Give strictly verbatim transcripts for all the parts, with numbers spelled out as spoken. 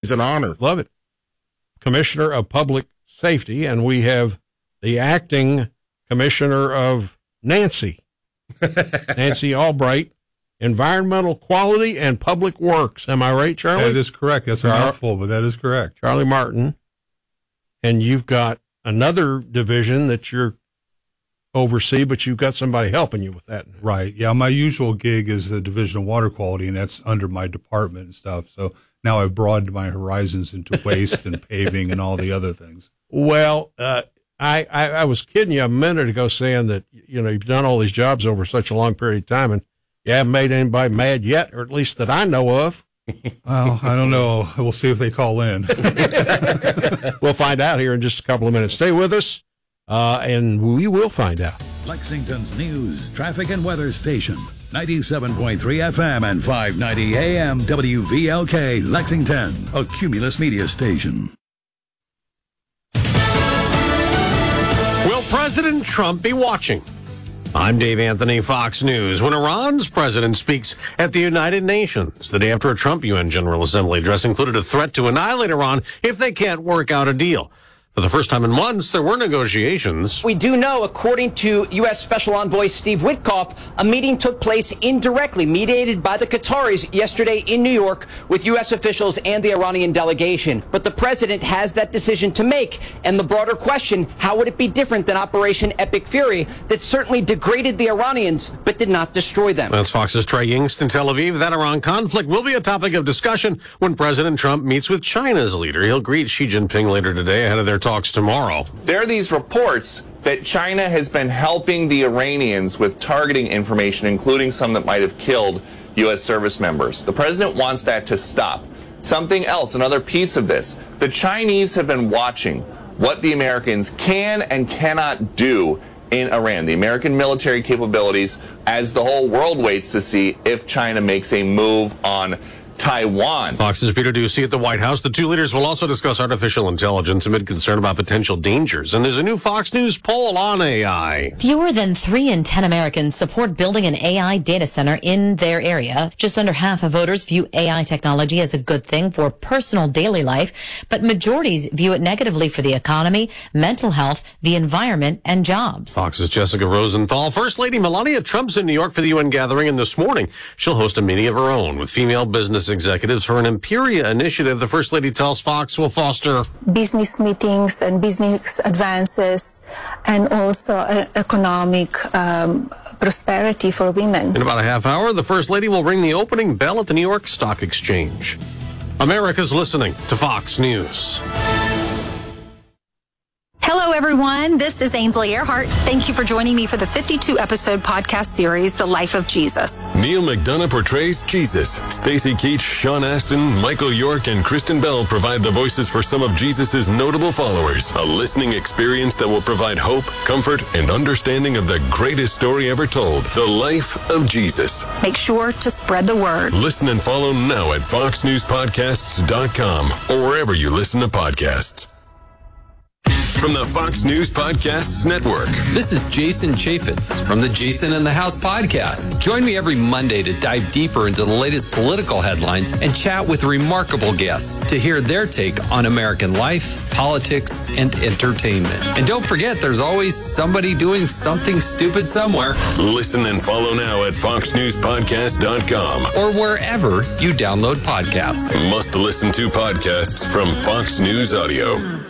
It's an honor. Love it. Commissioner of Public Safety, and we have the acting Commissioner of Nancy, Nancy Albright, Environmental Quality and Public Works. Am I right, Charlie? That is correct. That's a Char- mouthful, but that is correct. Charlie Martin. And you've got another division that you're oversee, but you've got somebody helping you with that. Right. Yeah, my usual gig is the Division of Water Quality, and that's under my department and stuff. So now I've broadened my horizons into waste and paving and all the other things. Well, uh, I, I, I was kidding you a minute ago saying that, you know, you've done all these jobs over such a long period of time, and you haven't made anybody mad yet, or at least that I know of. Well, I don't know. We'll see if they call in. We'll find out here in just a couple of minutes. Stay with us, uh, and we will find out. Lexington's news, traffic, and weather station. ninety-seven point three F M and five ninety A M W V L K, Lexington, a Cumulus media station. Will President Trump be watching? I'm Dave Anthony, Fox News. When Iran's president speaks at the United Nations the day after a Trump U N General Assembly address included a threat to annihilate Iran if they can't work out a deal. For the first time in months, there were negotiations. We do know, according to U S. Special Envoy Steve Witkoff, a meeting took place indirectly, mediated by the Qataris yesterday in New York with U S officials and the Iranian delegation. But the president has that decision to make. And the broader question, how would it be different than Operation Epic Fury that certainly degraded the Iranians but did not destroy them? That's Fox's Trey Yingst in Tel Aviv. That Iran conflict will be a topic of discussion when President Trump meets with China's leader. He'll greet Xi Jinping later today ahead of their talks tomorrow. There are these reports that China has been helping the Iranians with targeting information, including some that might have killed U S service members. The president wants that to stop. Something else, another piece of this, the Chinese have been watching what the Americans can and cannot do in Iran, the American military capabilities, as the whole world waits to see if China makes a move on Taiwan. Fox's Peter Doocy at the White House. The two leaders will also discuss artificial intelligence amid concern about potential dangers. And there's a new Fox News poll on A I. Fewer than three in ten Americans support building an A I data center in their area. Just under half of voters view A I technology as a good thing for personal daily life, but majorities view it negatively for the economy, mental health, the environment, and jobs. Fox's Jessica Rosenthal. First Lady Melania Trump's in New York for the U N gathering, and this morning she'll host a meeting of her own with female business executives for an Imperia initiative the First Lady tells Fox will foster business meetings and business advances and also uh, economic um, prosperity for women. In about a half hour, the First Lady will ring the opening bell at the New York Stock Exchange. America's listening to Fox News. Hello, everyone. This is Ainsley Earhart. Thank you for joining me for the fifty-two episode podcast series, The Life of Jesus. Neil McDonough portrays Jesus. Stacy Keach, Sean Astin, Michael York, and Kristen Bell provide the voices for some of Jesus' notable followers. A listening experience that will provide hope, comfort, and understanding of the greatest story ever told, The Life of Jesus. Make sure to spread the word. Listen and follow now at fox news podcasts dot com or wherever you listen to podcasts. From the Fox News Podcasts Network. This is Jason Chaffetz from the Jason in the House podcast. Join me every Monday to dive deeper into the latest political headlines and chat with remarkable guests to hear their take on American life, politics, and entertainment. And don't forget, there's always somebody doing something stupid somewhere. Listen and follow now at fox news podcast dot com or wherever you download podcasts. Must listen to podcasts from Fox News Audio.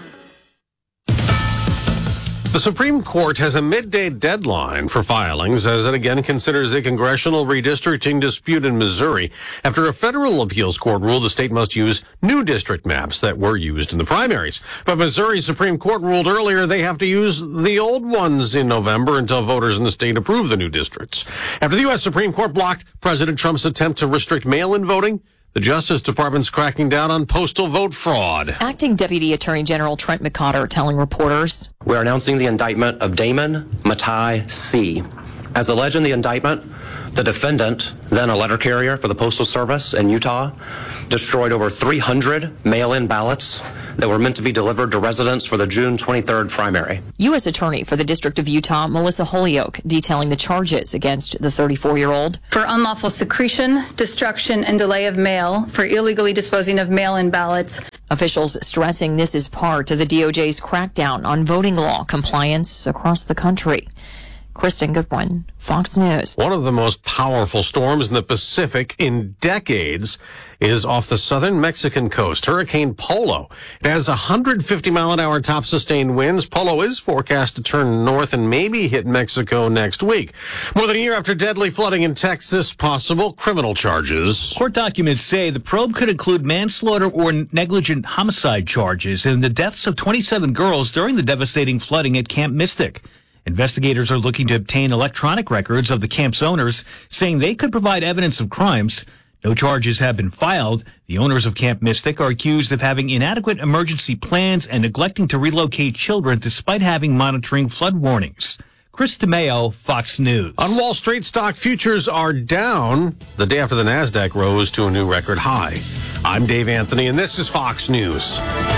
The Supreme Court has a midday deadline for filings as it again considers a congressional redistricting dispute in Missouri after a federal appeals court ruled the state must use new district maps that were used in the primaries. But Missouri's Supreme Court ruled earlier they have to use the old ones in November until voters in the state approve the new districts. After the U S Supreme Court blocked President Trump's attempt to restrict mail-in voting, the Justice Department's cracking down on postal vote fraud. Acting Deputy Attorney General Trent McCotter telling reporters, "We're announcing the indictment of Damon Matai C. As alleged in the indictment, the defendant, then a letter carrier for the Postal Service in Utah, destroyed over three hundred mail-in ballots that were meant to be delivered to residents for the June twenty-third primary." U S Attorney for the District of Utah, Melissa Holyoke, detailing the charges against the thirty-four-year-old. For unlawful secretion, destruction, and delay of mail, for illegally disposing of mail-in ballots, Officials stressing this is part of the D O J's crackdown on voting law compliance across the country. Kristen Goodwin, Fox News. One of the most powerful storms in the Pacific in decades is off the southern Mexican coast, Hurricane Polo. It has one hundred fifty mile an hour top sustained winds. Polo is forecast to turn north and maybe hit Mexico next week. More than a year after deadly flooding in Texas, possible criminal charges. Court documents say the probe could include manslaughter or negligent homicide charges in the deaths of twenty-seven girls during the devastating flooding at Camp Mystic. Investigators are looking to obtain electronic records of the camp's owners, saying they could provide evidence of crimes. No charges have been filed. The owners of Camp Mystic are accused of having inadequate emergency plans and neglecting to relocate children despite having monitoring flood warnings. Chris DeMeo, Fox News. On Wall Street, stock futures are down the day after the NASDAQ rose to a new record high. I'm Dave Anthony, and this is Fox News.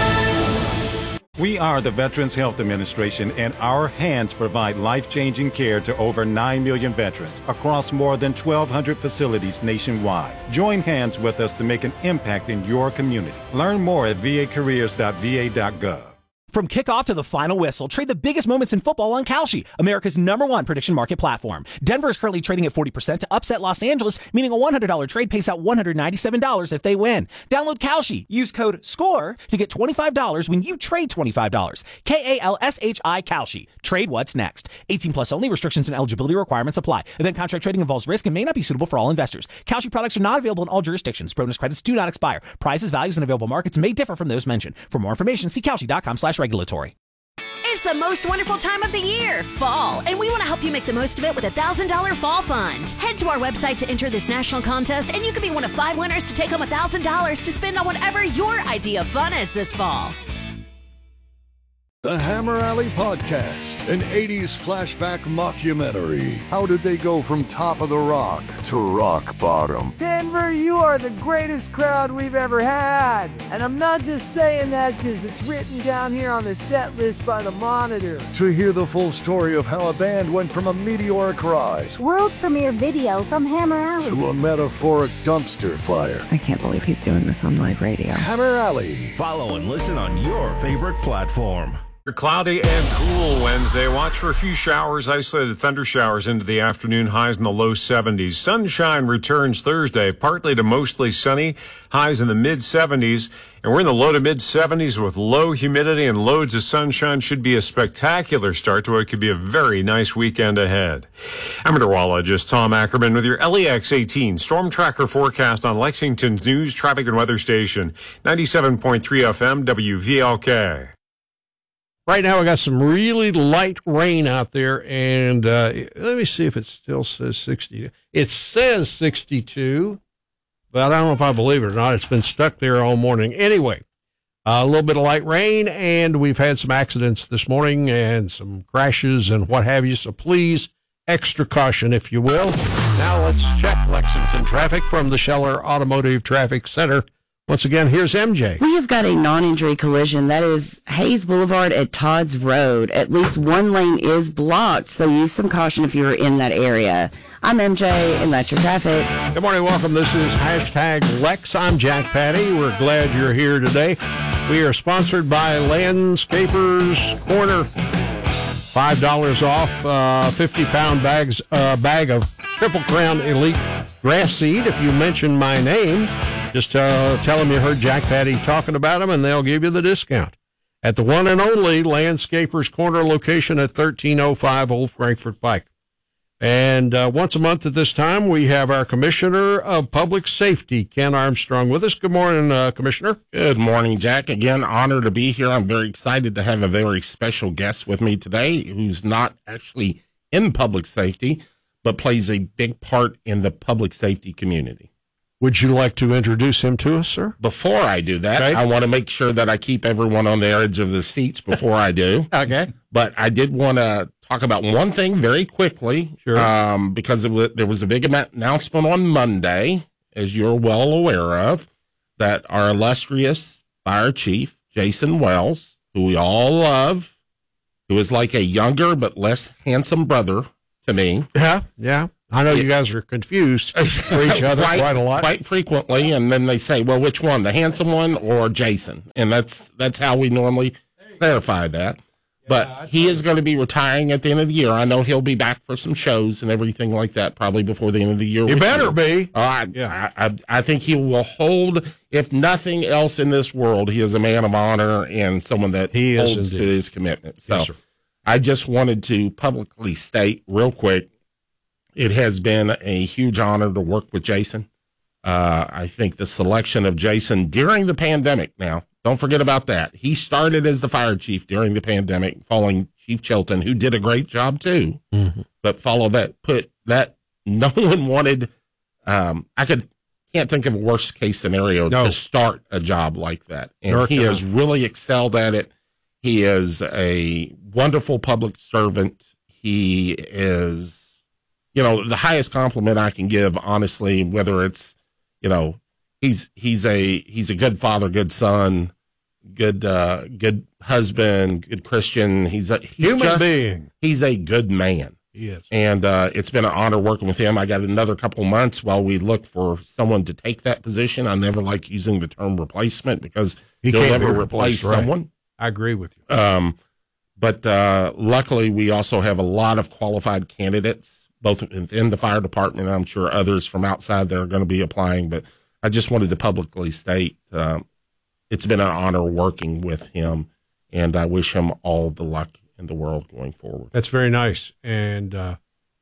We are the Veterans Health Administration, and our hands provide life-changing care to over nine million veterans across more than twelve hundred facilities nationwide. Join hands with us to make an impact in your community. Learn more at v a careers dot v a dot gov. From kickoff to the final whistle, trade the biggest moments in football on Kalshi, America's number one prediction market platform. Denver is currently trading at forty percent to upset Los Angeles, meaning a one hundred dollars trade pays out one hundred ninety-seven dollars if they win. Download Kalshi. Use code SCORE to get twenty-five dollars when you trade twenty-five dollars. K A L S H I Kalshi. Trade what's next. eighteen plus only. Restrictions and eligibility requirements apply. Event contract trading involves risk and may not be suitable for all investors. Kalshi products are not available in all jurisdictions. Bonus credits do not expire. Prices, values, and available markets may differ from those mentioned. For more information, see Kalshi dot com slash regulatory. It's the most wonderful time of the year, fall, and we want to help you make the most of it with a one thousand dollars Fall Fund. Head to our website to enter this national contest, and you could be one of five winners to take home one thousand dollars to spend on whatever your idea of fun is this fall. The Hammer Alley Podcast, an eighties flashback mockumentary. How did they go from top of the rock to rock bottom? Denver, you are the greatest crowd we've ever had. And I'm not just saying that because it's written down here on the set list by the Monitor. To hear the full story of how a band went from a meteoric rise, world premiere video from Hammer Alley, to a metaphoric dumpster fire. I can't believe he's doing this on live radio. Hammer Alley. Follow and listen on your favorite platform. Cloudy and cool Wednesday. Watch for a few showers, isolated thunder showers into the afternoon, highs in the low seventies. Sunshine returns Thursday, partly to mostly sunny, highs in the mid seventies. And we're in the low to mid seventies with low humidity and loads of sunshine. Should be a spectacular start to what could be a very nice weekend ahead. I'm meteorologist Tom Ackerman with your L E X eighteen Storm Tracker forecast on Lexington's news, traffic, and weather station, ninety-seven point three F M W V L K. Right now, we got some really light rain out there, and uh, let me see if it still says sixty. It says sixty-two, but I don't know if I believe it or not. It's been stuck there all morning. Anyway, uh, a little bit of light rain, and we've had some accidents this morning and some crashes and what have you, so please, extra caution, if you will. Now let's check Lexington traffic from the Scheller Automotive Traffic Center. Once again, here's M J. We have got a non-injury collision. That is Hayes Boulevard at Todd's Road. At least one lane is blocked, so use some caution if you're in that area. I'm M J, and that's your traffic. Good morning, welcome. This is hashtag Lex. I'm Jack Patty. We're glad you're here today. We are sponsored by Landscapers Corner. five dollars off uh, fifty-pound bags uh, bag of Triple Crown Elite grass seed. If you mention my name, just uh, tell them you heard Jack Patty talking about them, and they'll give you the discount. At the one and only Landscapers Corner location at thirteen oh five Old Frankfort Pike. And uh, once a month at this time, we have our Commissioner of Public Safety, Ken Armstrong, with us. Good morning, uh, Commissioner. Good morning, Jack. Again, honored to be here. I'm very excited to have a very special guest with me today who's not actually in public safety, but plays a big part in the public safety community. Would you like to introduce him to us, sir? Before I do that, okay. I want to make sure that I keep everyone on the edge of the seats before I do. Okay. But I did want to talk about one thing very quickly, sure. um, because it was, there was a big announcement on Monday, as you're well aware of, that our illustrious fire chief, Jason Wells, who we all love, who is like a younger but less handsome brother to me. Yeah, yeah. I know you guys are confused for each other quite, quite a lot. Quite frequently, and then they say, well, which one, the handsome one or Jason? And that's that's how we normally clarify that. But yeah, he is going to be retiring at the end of the year. I know he'll be back for some shows and everything like that probably before the end of the year. He better you. be. Uh, I, yeah. I, I, I think he will hold, if nothing else in this world, he is a man of honor and someone that he holds to his commitment. So yes, I just wanted to publicly state real quick, it has been a huge honor to work with Jason. Uh, I think the selection of Jason during the pandemic now, don't forget about that. He started as the fire chief during the pandemic, following Chief Chilton, who did a great job too. Mm-hmm. But follow that, put that, no one wanted, um, I could, can't think of a worst case scenario no. to start a job like that. And North he Carolina. has really excelled at it. He is a wonderful public servant. He is, you know, the highest compliment I can give, honestly, whether it's, you know, he's he's a he's a good father, good son, good uh, good husband, good Christian. He's a he's human just, being. He's a good man. He is, and uh, it's been an honor working with him. I got another couple months while we look for someone to take that position. I never like using the term replacement because he you'll can't never replace right. someone. I agree with you. Um, but uh, luckily, we also have a lot of qualified candidates, both in the fire department, and I'm sure others from outside that are going to be applying. But I just wanted to publicly state um, it's been an honor working with him, and I wish him all the luck in the world going forward. That's very nice. And uh,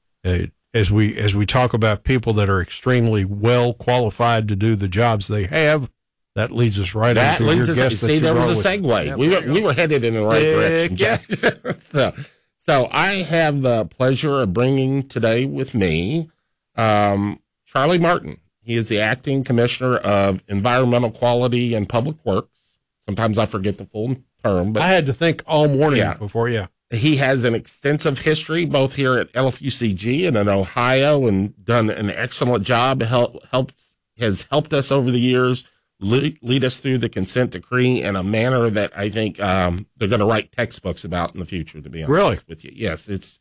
as we as we talk about people that are extremely well qualified to do the jobs they have, that leads us right that into leads your us, guest. See, there was a segue. Yeah, we were we were headed in the right Heck direction, Jack. Yeah. so. So I have the pleasure of bringing today with me um, Charlie Martin. He is the acting commissioner of Environmental Quality and Public Works. Sometimes I forget the full term, but I had to think all morning yeah, before. Yeah, he has an extensive history both here at L F U C G and in Ohio, and done an excellent job. Help, helps has helped us over the years. Lead, lead us through the consent decree in a manner that I think um, they're going to write textbooks about in the future, to be honest really? with you. Yes, it's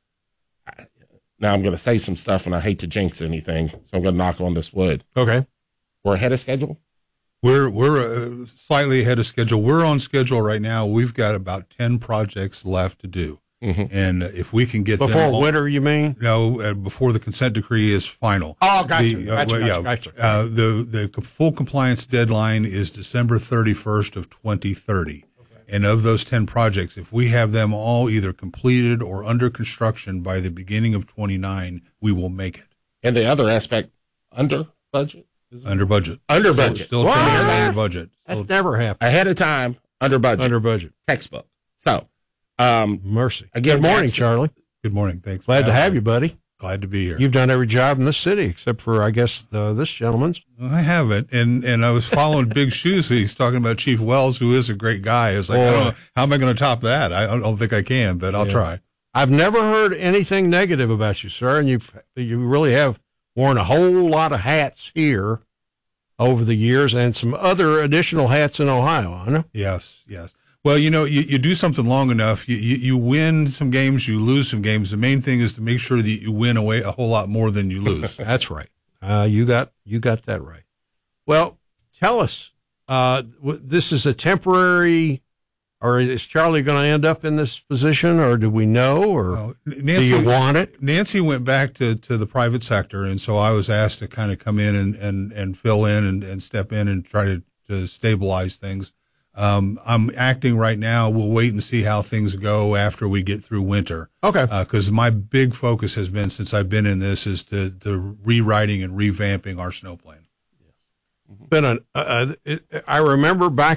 I, now I'm going to say some stuff, and I hate to jinx anything, so I'm going to knock on this wood. Okay. We're ahead of schedule? We're, we're uh, slightly ahead of schedule. We're on schedule right now. We've got about ten projects left to do. Mm-hmm. And if we can get before them all, winter, you mean? No, uh, before the consent decree is final. Oh, gotcha. The, uh, gotcha, well, gotcha, yeah, gotcha. Uh, the the full compliance deadline is December thirty-first of twenty thirty. Okay. And of those ten projects, if we have them all either completed or under construction by the beginning of twenty-nine, we will make it. And the other aspect, under budget? Under budget. Under budget. Still, still under budget. That's Still, never happened. Ahead of time, under budget. Under budget. Textbook. So. Um, Mercy. Again, good morning, Charlie. Good morning. Thanks. Glad to have you, buddy. Glad to be here. You've done every job in this city except for, I guess, uh, this gentleman's. I haven't, and and I was following Big Shoes. He's talking about Chief Wells, who is a great guy. It's like, I don't know, how am I going to top that? I don't think I can, but I'll yeah. try. I've never heard anything negative about you, sir, and you've you really have worn a whole lot of hats here over the years, and some other additional hats in Ohio, I know. Yes, yes. Well, you know, you, you do something long enough, you, you you win some games, you lose some games. The main thing is to make sure that you win away a whole lot more than you lose. That's right. Uh, you got you got that right. Well, tell us, uh, this is a temporary, or is Charlie going to end up in this position, or do we know, or well, Nancy, do you want it? Nancy went back to, to the private sector, and so I was asked to kind of come in and, and, and fill in and, and step in and try to, to stabilize things. Um, I'm acting right now. We'll wait and see how things go after we get through winter. Okay. Because uh, my big focus has been, since I've been in this, is to, to rewriting and revamping our snow plan. Yes. Mm-hmm. Been an, uh, it, I remember back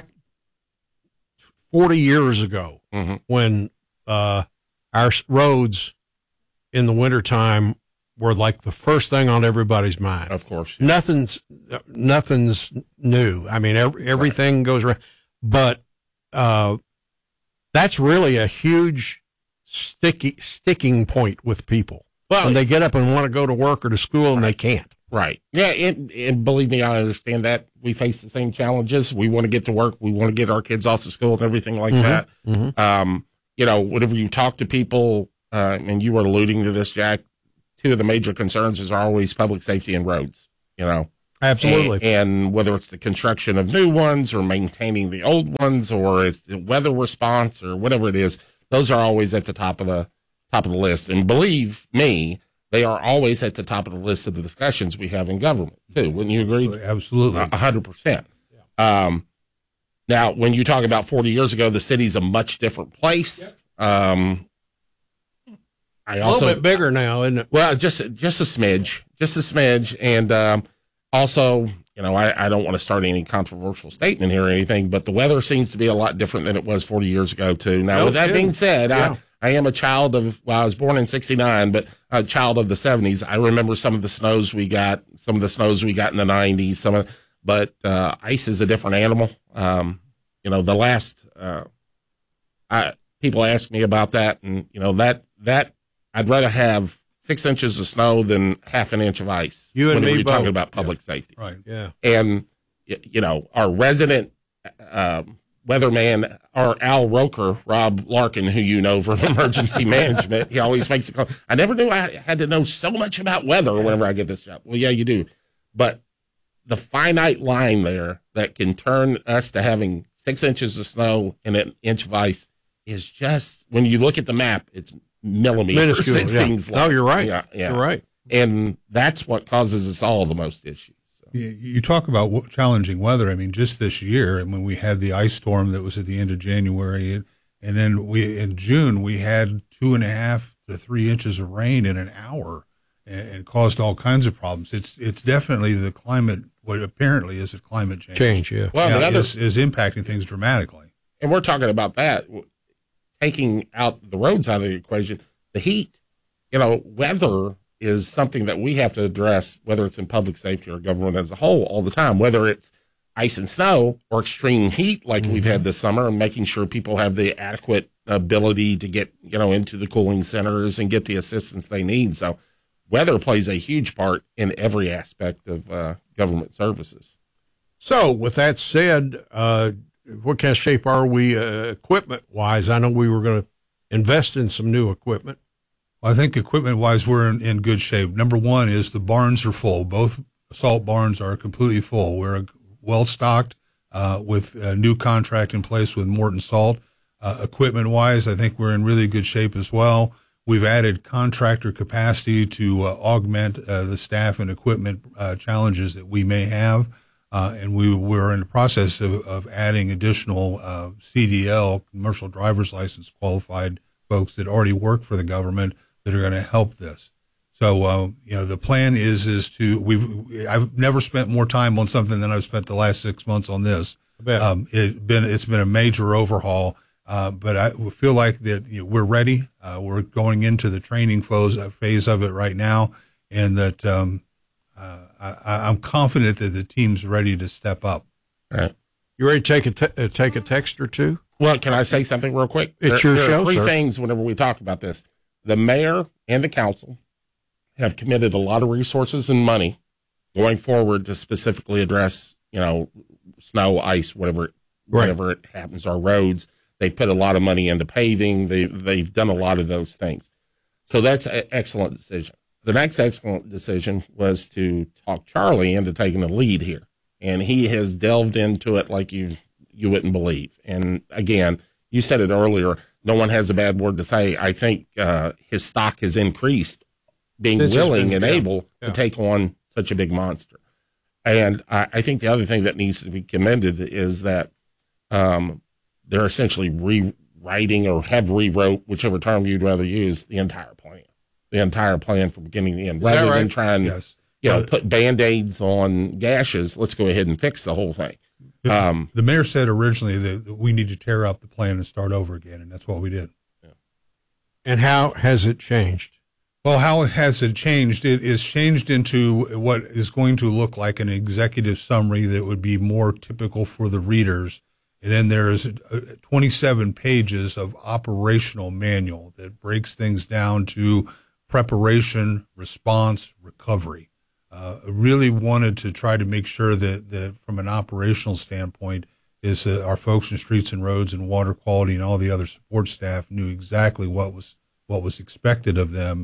forty years ago mm-hmm. when uh, our roads in the wintertime were like the first thing on everybody's mind. Of course. Yeah. Nothing's, nothing's new. I mean, every, everything right. goes around. But uh, that's really a huge sticky sticking point with people. Well, when they get up and want to go to work or to school and right. they can't. Right. Yeah, and, and believe me, I understand that. We face the same challenges. We want to get to work. We want to get our kids off to school and everything like mm-hmm. that. Mm-hmm. Um, you know, whenever you talk to people, uh, and you were alluding to this, Jack, two of the major concerns is always public safety and roads, you know. Absolutely. And, and whether it's the construction of new ones or maintaining the old ones or it's the weather response or whatever it is, those are always at the top of the top of the list. And believe me, they are always at the top of the list of the discussions we have in government, too. Wouldn't you agree? Absolutely. A hundred percent. Um, now, when you talk about forty years ago, the city's a much different place. Yep. Um, I also, a little bit bigger now, isn't it? Well, just just a smidge, just a smidge, and um, also, you know, I, I don't want to start any controversial statement here or anything, but the weather seems to be a lot different than it was forty years ago too. Now, No with that kidding. being said, Yeah. I I am a child of. Well, I was born in sixty-nine, but a child of the seventies. I remember some of the snows we got, some of the snows we got in the nineties. Some of, but uh, ice is a different animal. Um, you know, the last. Uh, I people ask me about that, and you know that that. I'd rather have six inches of snow than half an inch of ice. You and whenever me you're both. talking about public safety. Right. Yeah. And, y- you know, our resident uh, weatherman, our Al Roker, Rob Larkin, who you know from emergency management, he always makes a call. I never knew I had to know so much about weather whenever I get this job. Well, yeah, you do. But the finite line there that can turn us to having six inches of snow and an inch of ice is just, when you look at the map, it's millimeters. Minuscule, It yeah. seems No, like. you're right. Yeah, yeah. You're right. And that's what causes us all the most issues. You you talk about w- challenging weather. I mean, just this year, and when we had the ice storm that was at the end of January, and, and then we in June we had two and a half to three inches of rain in an hour, and, and caused all kinds of problems. It's it's definitely the climate. What apparently is a climate change. Change, yeah. Well, yeah, the other- is, is impacting things dramatically. And we're talking about that, taking out the roads out of the equation, the heat. You know, weather is something that we have to address, whether it's in public safety or government as a whole, all the time, whether it's ice and snow or extreme heat like we've had this summer, and making sure people have the adequate ability to get, you know, into the cooling centers and get the assistance they need. So weather plays a huge part in every aspect of uh, government services. So, with that said, uh, what kind of shape are we uh, equipment-wise? I know we were going to invest in some new equipment. I think equipment-wise, we're in, in good shape. Number one is the barns are full. Both salt barns are completely full. We're well-stocked uh, with a new contract in place with Morton Salt. Uh, equipment-wise, I think we're in really good shape as well. We've added contractor capacity to uh, augment uh, the staff and equipment uh, challenges that we may have. Uh, and we, we're in the process of, of adding additional uh, C D L, commercial driver's license qualified folks that already work for the government that are going to help this. So, uh, you know, the plan is is to we've I've never spent more time on something than I've spent the last six months on this. Um, it been it's been a major overhaul, uh, but I feel like that you know, we're ready. Uh, we're going into the training phase phase of it right now, and that um, uh, I, I'm confident that the team's ready to step up. All right. You ready to take a te- uh, take a text or two? Well, can I say something real quick? It's there, your there show, are three sir. things whenever we talk about this. The mayor and the council have committed a lot of resources and money going forward to specifically address, you know, snow, ice, whatever, whatever it happens, our roads. They put a lot of money into paving. They, they've done a lot of those things. So that's an excellent decision. The next excellent decision was to talk Charlie into taking the lead here. And he has delved into it like you you wouldn't believe. And again, you said it earlier, no one has a bad word to say. I think uh, his stock has increased, being This has willing been- and yeah, able yeah. to take on such a big monster. And I, I think the other thing that needs to be commended is that um, they're essentially rewriting or have rewrote, whichever term you'd rather use, the entire plan. The entire plan from beginning to end. Is that Rather than right? trying Yes. you know, Uh, put Band-Aids on gashes, let's go ahead and fix the whole thing. Um, the mayor said originally that, that we need to tear up the plan and start over again, and that's what we did. And how has it changed? Well, how has it changed? It is changed into what is going to look like an executive summary that would be more typical for the readers. And then there's uh, twenty-seven pages of operational manual that breaks things down to preparation, response, recovery. Uh, I really wanted to try to make sure that, that from an operational standpoint, is that our folks in streets and roads and water quality and all the other support staff knew exactly what was what was expected of them,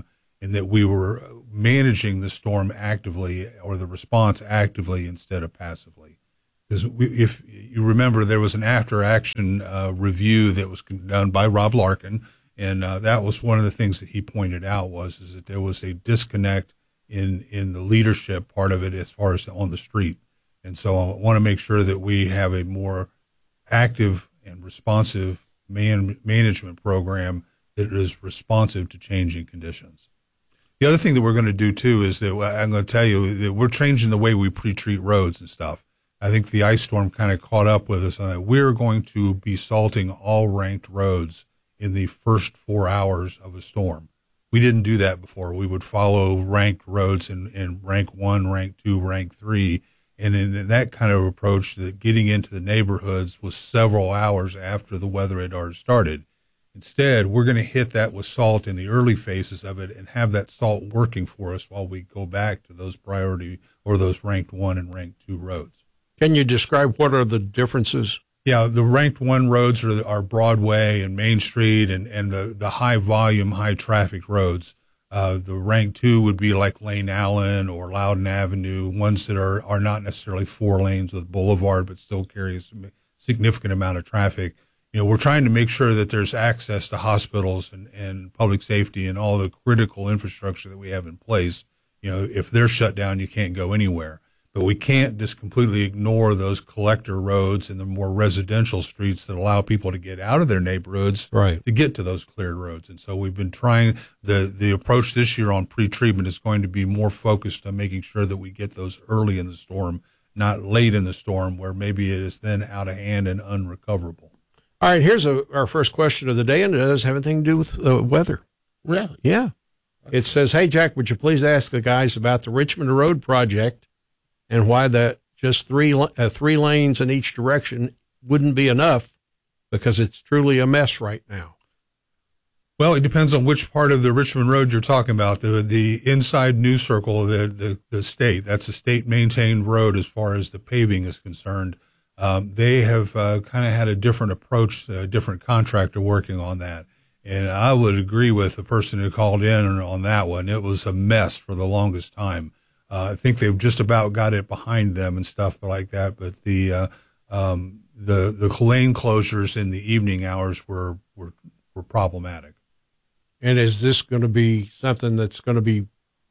and that we were managing the storm actively or the response actively instead of passively. Because if you remember, there was an after-action uh, review that was done by Rob Larkin, and uh, that was one of the things that he pointed out was is that there was a disconnect in in the leadership part of it as far as on the street. And so I want to make sure that we have a more active and responsive man, management program that is responsive to changing conditions. The other thing that we're going to do, too, is that I'm going to tell you that we're changing the way we pre-treat roads and stuff. I think the ice storm kind of caught up with us on that. We're going to be salting all ranked roads in the first four hours of a storm. We didn't do that before. We would follow ranked roads in, in rank one, rank two, rank three. And in that kind of approach, that getting into the neighborhoods was several hours after the weather had already started. Instead, we're going to hit that with salt in the early phases of it and have that salt working for us while we go back to those priority or those ranked one and ranked two roads. Can you describe what are the differences? Yeah, the ranked one roads are, are Broadway and Main Street and, and the, the high volume, high traffic roads. Uh, the rank two would be like Lane Allen or Loudon Avenue, ones that are, are not necessarily four lanes with boulevard, but still carry a significant amount of traffic. You know, we're trying to make sure that there's access to hospitals and, and public safety and all the critical infrastructure that we have in place. You know, if they're shut down, you can't go anywhere. But we can't just completely ignore those collector roads and the more residential streets that allow people to get out of their neighborhoods right. to get to those cleared roads. And so we've been trying, the, the approach this year on pre-treatment is going to be more focused on making sure that we get those early in the storm, not late in the storm where maybe it is then out of hand and unrecoverable. All right, here's a, our first question of the day, and it does have anything to do with the weather. Really? Yeah. It says, hey, Jack, would you please ask the guys about the Richmond Road project and why that just three uh, three lanes in each direction wouldn't be enough because it's truly a mess right now? Well, it depends on which part of the Richmond Road you're talking about. The the inside news circle, the, the, the state, that's a state-maintained road as far as the paving is concerned. Um, they have uh, kind of had a different approach, a different contractor working on that. And I would agree with the person who called in on that one. It was a mess for the longest time. Uh, I think they've just about got it behind them and stuff like that. But the uh, um, the the lane closures in the evening hours were were, were problematic. And is this going to be something that's going to be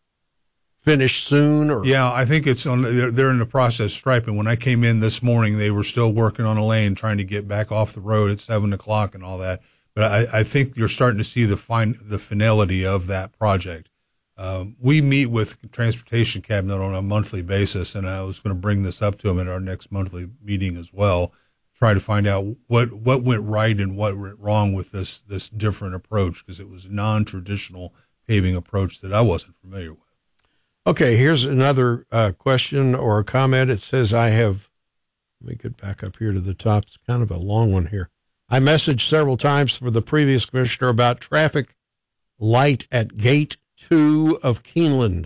finished soon? Or yeah, I think it's on. They're, they're in the process striping. When I came in this morning, they were still working on a lane, trying to get back off the road at seven o'clock and all that. But I, I think you're starting to see the fine the finality of that project. Um, we meet with Transportation Cabinet on a monthly basis, and I was going to bring this up to them at our next monthly meeting as well. Try to find out what what went right and what went wrong with this this different approach, because it was a non-traditional paving approach that I wasn't familiar with. Okay, here's another uh, question or a comment. It says, I have, let me get back up here to the top. It's kind of a long one here. I messaged several times for the previous commissioner about traffic light at gate two of Keeneland.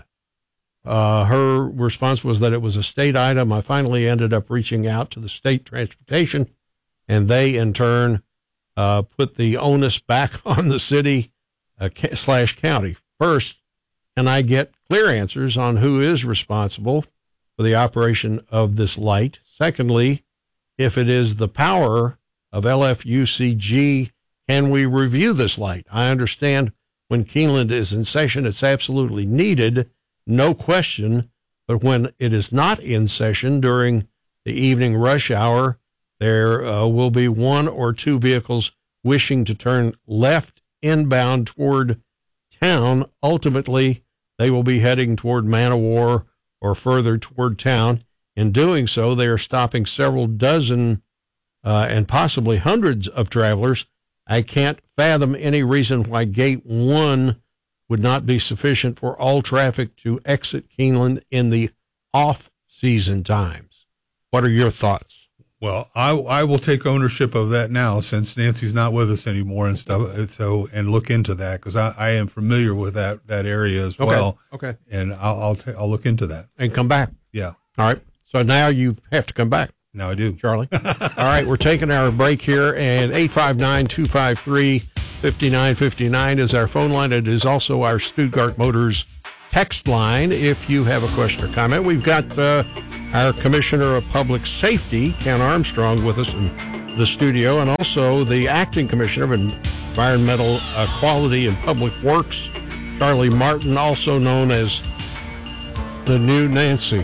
Uh, her response was that it was a state item. I finally ended up reaching out to the state transportation, and they in turn uh, put the onus back on the city uh, slash county. First, can I get clear answers on who is responsible for the operation of this light? Secondly, if it is the power of L F U C G, can we review this light? I understand when Keeneland is in session, it's absolutely needed, no question. But when it is not in session during the evening rush hour, there uh, will be one or two vehicles wishing to turn left inbound toward town. Ultimately, they will be heading toward Man-O-War or further toward town. In doing so, they are stopping several dozen uh, and possibly hundreds of travelers. I can't fathom any reason why gate one would not be sufficient for all traffic to exit Keeneland in the off-season times. What are your thoughts? Well, I, I will take ownership of that now, since Nancy's not with us anymore and stuff. So, and look into that, because I, I am familiar with that, that area as okay. well. Okay. And I'll I'll, ta- I'll look into that and come back. Yeah. All right. So now you have to come back. Now I do, Charlie. All right, we're taking our break here, and eight five nine, two five three, five fifty-nine fifty-nine is our phone line. It is also our Stuttgart Motors text line if you have a question or comment. We've got uh, our Commissioner of Public Safety, Ken Armstrong, with us in the studio, and also the Acting Commissioner of Environmental uh, Quality and Public Works, Charlie Martin, also known as the new Nancy.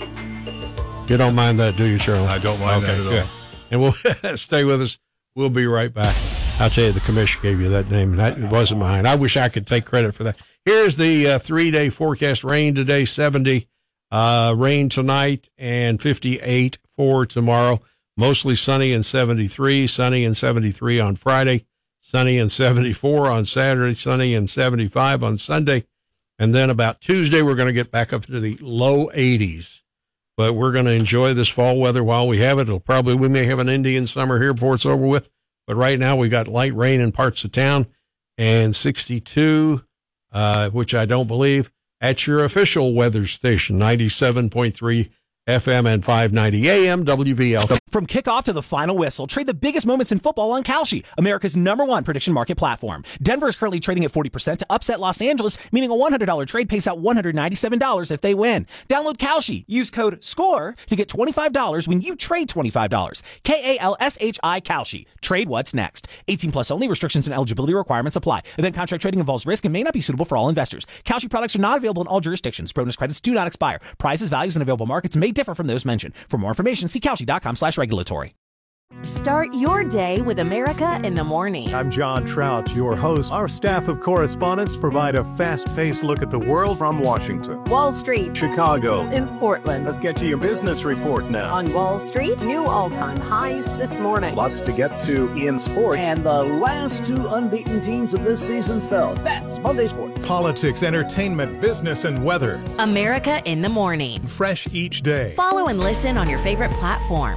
You don't mind that, do you, Charlie? I don't mind okay, that at good. all. And we'll stay with us. We'll be right back. I'll tell you, the commission gave you that name, and that, it wasn't mine. I wish I could take credit for that. Here's the uh, three-day forecast. Rain today, seventy. Uh, rain tonight, and fifty-eight for tomorrow. Mostly sunny and seventy-three. Sunny and seventy-three on Friday. Sunny and seventy-four on Saturday. Sunny and seventy-five on Sunday. And then about Tuesday, we're going to get back up to the low eighties. But we're going to enjoy this fall weather while we have it. It'll probably, we may have an Indian summer here before it's over with. But right now, we got light rain in parts of town, and sixty-two, uh, which I don't believe, at your official weather station, ninety-seven point three F M and five ninety A M W V L. From kickoff to the final whistle, trade the biggest moments in football on Kalshi, America's number one prediction market platform. Denver is currently trading at forty percent to upset Los Angeles, meaning a one hundred dollars trade pays out one hundred ninety-seven dollars if they win. Download Kalshi. Use code SCORE to get twenty-five dollars when you trade twenty-five dollars. K A L S H I Kalshi. Trade what's next. eighteen plus only. Restrictions and eligibility requirements apply. Event contract trading involves risk and may not be suitable for all investors. Kalshi products are not available in all jurisdictions. Bonus credits do not expire. Prices, values, and available markets may differ from those mentioned. For more information, see Kalshi.com slash regulatory. Start your day with America in the Morning. I'm John Trout, your host. Our staff of correspondents provide a fast-paced look at the world from Washington, Wall Street, Chicago, in Portland. Let's get to your business report now. On Wall Street, new all-time highs this morning. Lots to get to in sports. And the last two unbeaten teams of this season fell. That's Monday Sports. Politics, entertainment, business, and weather. America in the Morning. Fresh each day. Follow and listen on your favorite platform.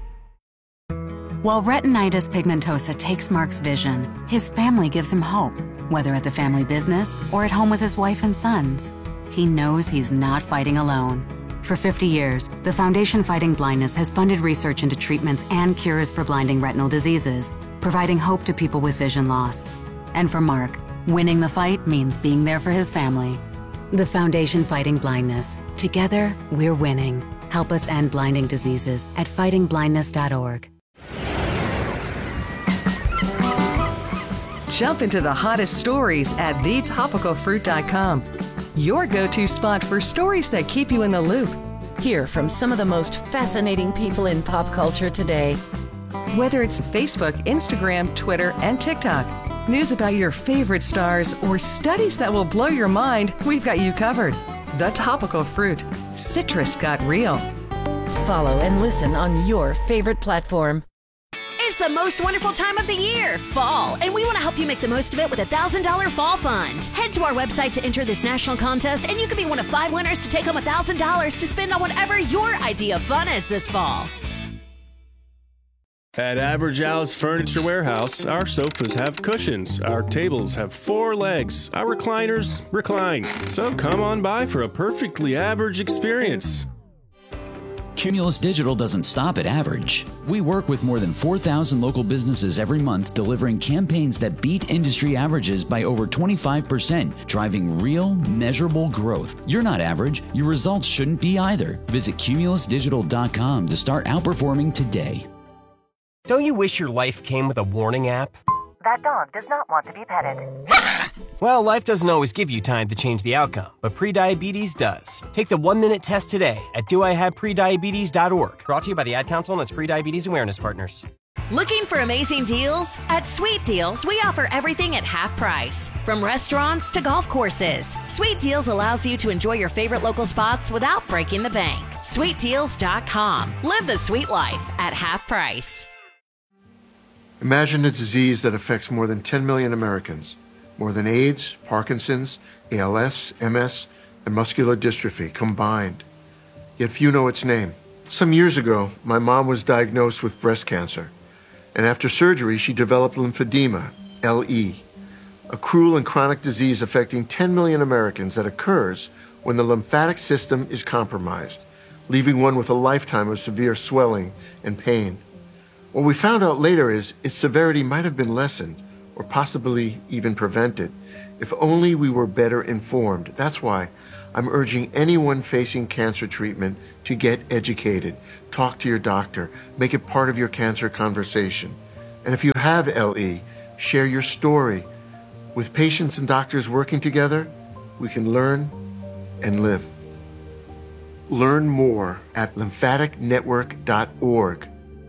While retinitis pigmentosa takes Mark's vision, his family gives him hope, whether at the family business or at home with his wife and sons. He knows he's not fighting alone. For fifty years, the Foundation Fighting Blindness has funded research into treatments and cures for blinding retinal diseases, providing hope to people with vision loss. And for Mark, winning the fight means being there for his family. The Foundation Fighting Blindness. Together, we're winning. Help us end blinding diseases at fighting blindness dot org. Jump into the hottest stories at the topical fruit dot com. Your go-to spot for stories that keep you in the loop. Hear from some of the most fascinating people in pop culture today. Whether it's Facebook, Instagram, Twitter, and TikTok, news about your favorite stars, or studies that will blow your mind, we've got you covered. The Topical Fruit. Citrus got real. Follow and listen on your favorite platform. It's the most wonderful time of the year, fall, and we want to help you make the most of it with a one thousand dollars fall fund. Head to our website to enter this national contest, and you could be one of five winners to take home one thousand dollars to spend on whatever your idea of fun is this fall. At Average Al's Furniture Warehouse, our sofas have cushions, our tables have four legs, our recliners recline. So come on by for a perfectly average experience. Cumulus Digital doesn't stop at average. We work with more than four thousand local businesses every month, delivering campaigns that beat industry averages by over twenty-five percent, driving real, measurable growth. You're not average. Your results shouldn't be either. Visit cumulus digital dot com to start outperforming today. Don't you wish your life came with a warning app? That dog does not want to be petted. Well, life doesn't always give you time to change the outcome, but prediabetes does. Take the one-minute test today at do I have prediabetes dot org. Brought to you by the Ad Council and its prediabetes awareness partners. Looking for amazing deals? At Sweet Deals, we offer everything at half price. From restaurants to golf courses, Sweet Deals allows you to enjoy your favorite local spots without breaking the bank. sweet deals dot com. Live the sweet life at half price. Imagine a disease that affects more than ten million Americans, more than AIDS, Parkinson's, A L S, M S, and muscular dystrophy combined. Yet few know its name. Some years ago, my mom was diagnosed with breast cancer, and after surgery, she developed lymphedema, L E, a cruel and chronic disease affecting ten million Americans that occurs when the lymphatic system is compromised, leaving one with a lifetime of severe swelling and pain. What we found out later is its severity might have been lessened or or possibly even prevent it, if only we were better informed. That's why I'm urging anyone facing cancer treatment to get educated. Talk to your doctor. Make it part of your cancer conversation. And if you have L E, share your story. With patients and doctors working together, we can learn and live. Learn more at lymphatic network dot org.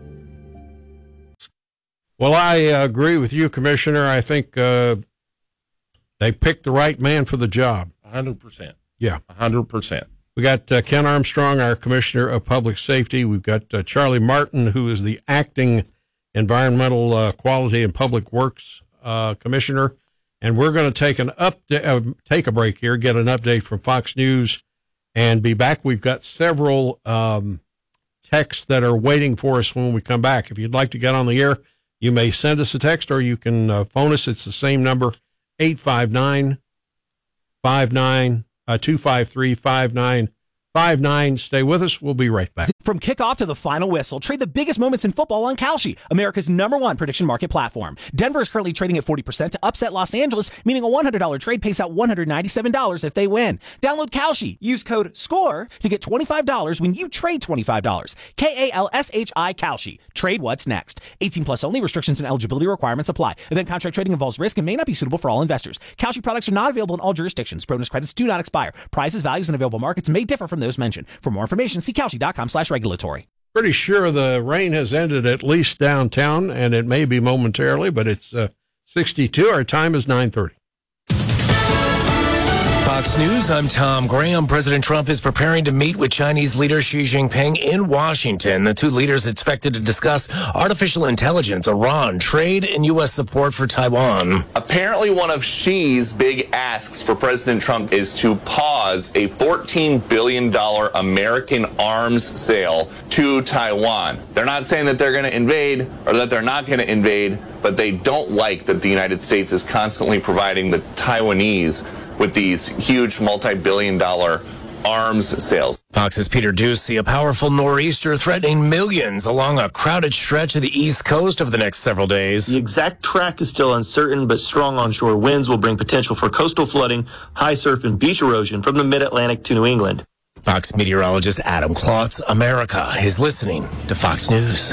Well, I uh, agree with you, Commissioner. I think uh, they picked the right man for the job. one hundred percent. Yeah. one hundred percent. We got uh, Ken Armstrong, our Commissioner of Public Safety. We've got uh, Charlie Martin, who is the acting Environmental uh, Quality and Public Works uh, Commissioner. And we're going to take an up uh, take a break here, get an update from Fox News, and be back. We've got several um, texts that are waiting for us when we come back. If you'd like to get on the air, you may send us a text or you can uh, phone us. It's the same number, eight five nine, five nine, two five three, five nine five nine. Stay with us. We'll be right back. From kickoff to the final whistle, trade the biggest moments in football on Kalshi, America's number one prediction market platform. Denver is currently trading at forty percent to upset Los Angeles, meaning a one hundred dollars trade pays out one hundred ninety-seven dollars if they win. Download Kalshi. Use code SCORE to get twenty-five dollars when you trade twenty-five dollars. K A L S H I Kalshi. Trade what's next. eighteen plus only. Restrictions and eligibility requirements apply. Event contract trading involves risk and may not be suitable for all investors. Kalshi products are not available in all jurisdictions. Bonus credits do not expire. Prices, values, and available markets may differ from those mentioned. For more information, see Kalshi.com slash regulatory. Pretty sure the rain has ended at least downtown, and it may be momentarily, but it's uh, sixty-two. Our time is nine thirty. Fox News, I'm Tom Graham. President Trump is preparing to meet with Chinese leader Xi Jinping in Washington. The two leaders expected to discuss artificial intelligence, Iran, trade, and U S support for Taiwan. Apparently, one of Xi's big asks for President Trump is to pause a fourteen billion dollars American arms sale to Taiwan. They're not saying that they're going to invade or that they're not going to invade, but they don't like that the United States is constantly providing the Taiwanese with these huge multi-billion dollar arms sales. Fox's Peter Ducey, a powerful nor'easter threatening millions along a crowded stretch of the East Coast over the next several days. The exact track is still uncertain, but strong onshore winds will bring potential for coastal flooding, high surf, and beach erosion from the mid-Atlantic to New England. Fox meteorologist Adam Klotz, America is listening to Fox News.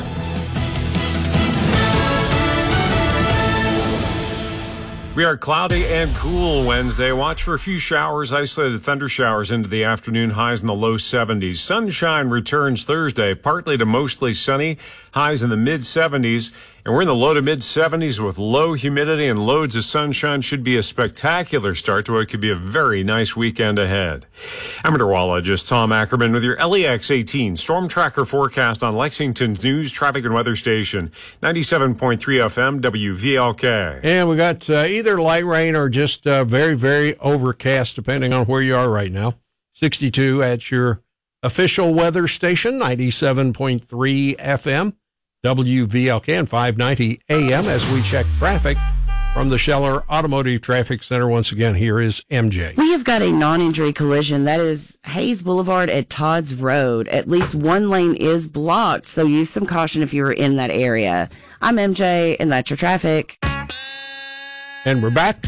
We are cloudy and cool Wednesday. Watch for a few showers, isolated thunder showers into the afternoon, highs in the low seventies. Sunshine returns Thursday, partly to mostly sunny, highs in the mid seventies. And we're in the low to mid seventies with low humidity and loads of sunshine. Should be a spectacular start to what could be a very nice weekend ahead. I'm meteorologist Tom Ackerman with your L E X eighteen Storm Tracker forecast on Lexington's news, traffic, and weather station, ninety-seven point three F M W V L K. And we got uh, either light rain or just uh, very, very overcast, depending on where you are right now. sixty-two at your official weather station, ninety-seven point three F M. W V L K and five ninety A M as we check traffic from the Scheller Automotive Traffic Center. Once again, here is M J. We have got a non-injury collision. That is Hayes Boulevard at Todd's Road. At least one lane is blocked, so use some caution if you are in that area. I'm M J, and that's your traffic. And we're back.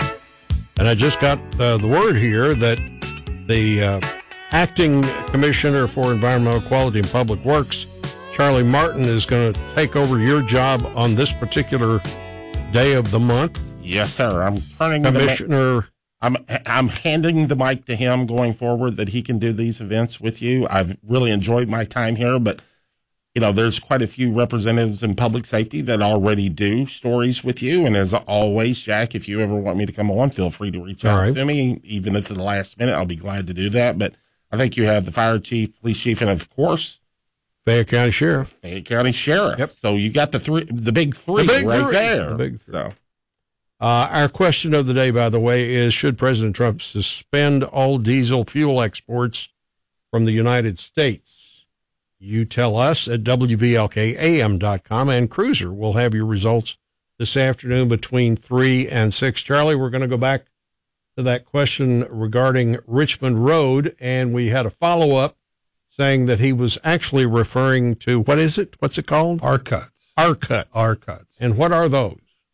And I just got uh, the word here that the uh, acting commissioner for environmental quality and public works, Charlie Martin, is going to take over your job on this particular day of the month. Yes, sir. I'm turning Commissioner. The, I'm I'm handing the mic to him going forward that he can do these events with you. I've really enjoyed my time here, but you know, there's quite a few representatives in public safety that already do stories with you. And as always, Jack, if you ever want me to come on, feel free to reach out right. to me. Even if it's the last minute, I'll be glad to do that. But I think you have the fire chief, police chief, and of course, Fayette County Sheriff. Fayette County Sheriff. Yep. So you got the three, the big three the big right three. there. The big three. So, uh, our question of the day, by the way, is: should President Trump suspend all diesel fuel exports from the United States? You tell us at W V L K A M dot com, and Cruiser will have your results this afternoon between three and six. Charlie, we're going to go back to that question regarding Richmond Road, and we had a follow up saying that he was actually referring to, what is it? What's it called? R-cuts. R-cut. R-cuts. And what are those?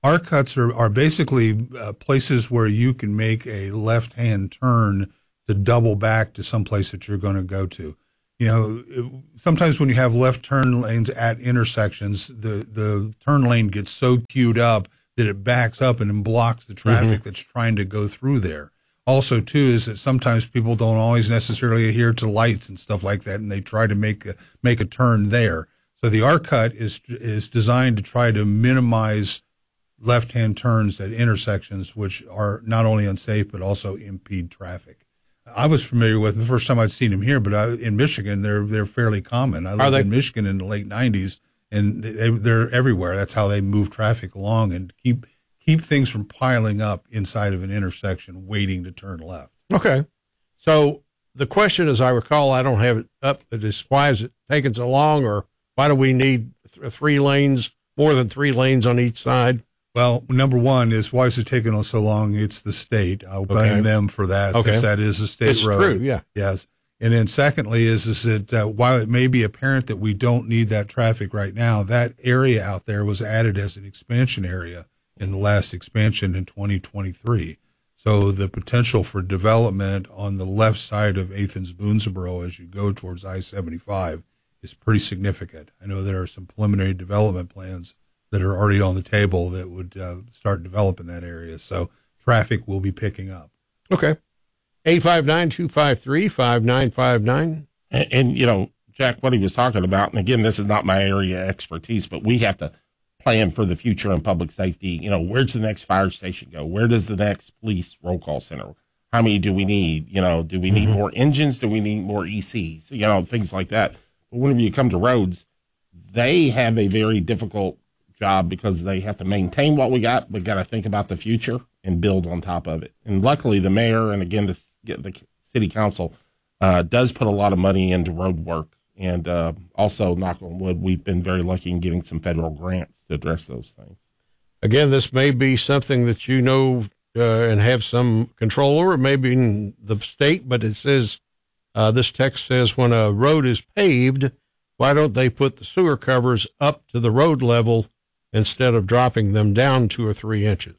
R cuts are, are basically uh, places where you can make a left-hand turn to double back to some place that you're going to go to. You know, it, sometimes when you have left turn lanes at intersections, the, the turn lane gets so queued up that it backs up and then blocks the traffic mm-hmm. that's trying to go through there. Also, too, is that sometimes people don't always necessarily adhere to lights and stuff like that, and they try to make a, make a turn there. So the R cut is is designed to try to minimize left-hand turns at intersections, which are not only unsafe but also impede traffic. I was familiar with them the first time I'd seen them here, but I, in Michigan, they're they're fairly common. I lived in Michigan in the late nineties, and they, they're everywhere. That's how they move traffic along and keep keep things from piling up inside of an intersection waiting to turn left. Okay. So the question, as I recall, I don't have it up, but is why is it taking so long, or why do we need th- three lanes, more than three lanes on each side? Well, number one is, why is it taking so long? It's the state. I'll blame Okay. them for that, Okay. since that is a state It's road. true, yeah. Yes. And then secondly is, is that uh, while it may be apparent that we don't need that traffic right now, that area out there was added as an expansion area in the last expansion in twenty twenty-three. So the potential for development on the left side of Athens-Boonsboro as you go towards I seventy-five is pretty significant. I know there are some preliminary development plans that are already on the table that would uh, start developing that area. So traffic will be picking up. Okay. eight five nine, two five three, five nine five nine. And, and, you know, Jack, what he was talking about, and again, this is not my area of expertise, but we have to plan for the future in public safety. You know, where's the next fire station go? Where does the next police roll call center? How many do we need? You know, do we need Mm-hmm. more engines? Do we need more E Cs? You know, things like that. But whenever you come to roads, they have a very difficult job because they have to maintain what we got, but got to think about the future and build on top of it. And luckily, the mayor and again the, the city council uh, does put a lot of money into road work. And uh, also, knock on wood, we've been very lucky in getting some federal grants to address those things. Again, this may be something that you know uh, and have some control over. Maybe in the state, but it says, uh, this text says, when a road is paved, why don't they put the sewer covers up to the road level instead of dropping them down two or three inches?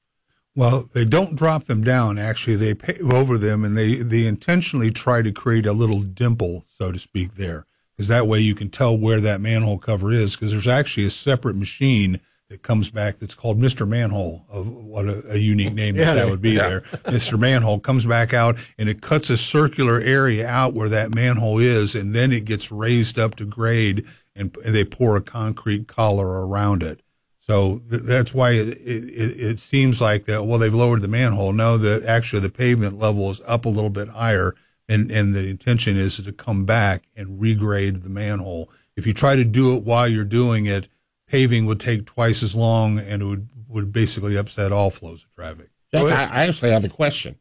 Well, they don't drop them down. Actually, they pave over them, and they, they intentionally try to create a little dimple, so to speak, there, because that way you can tell where that manhole cover is, because there's actually a separate machine that comes back that's called Mister Manhole. Of what a, a unique name Yeah, that would be yeah. there. Mister Manhole comes back out, and it cuts a circular area out where that manhole is, and then it gets raised up to grade, and, and they pour a concrete collar around it. So th- that's why it, it, it seems like that, well, they've lowered the manhole. No, the, actually the pavement level is up a little bit higher, and, and the intention is to come back and regrade the manhole. If you try to do it while you're doing it, paving would take twice as long, and it would, would basically upset all flows of traffic. Jack, I, I actually have a question.